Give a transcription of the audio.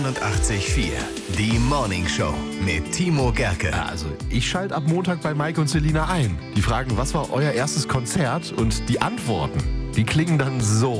89,4. Die Morning Show mit Timo Gerke. Also, ich schalte ab Montag bei Mike und Selina ein. Die fragen, was war euer erstes Konzert? Und die Antworten, die klingen dann so.